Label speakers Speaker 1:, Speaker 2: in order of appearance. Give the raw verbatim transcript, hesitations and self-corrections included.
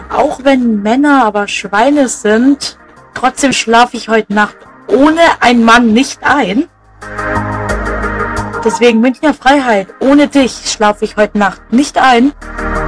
Speaker 1: auch wenn Männer aber Schweine sind, trotzdem schlafe ich heute Nacht ohne einen Mann nicht ein. Deswegen Münchner Freiheit, ohne dich schlafe ich heute Nacht nicht ein.